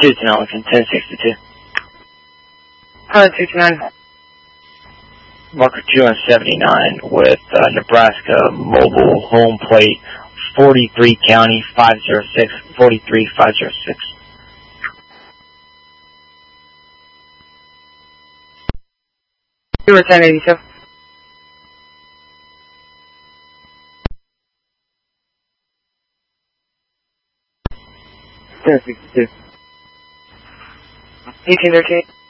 Houston, Ellington, 1062. Pilot 229. Marker 2 on 79 with Nebraska mobile home plate 43 County 506, 43 506. You were 1082. Ten 62. 1813.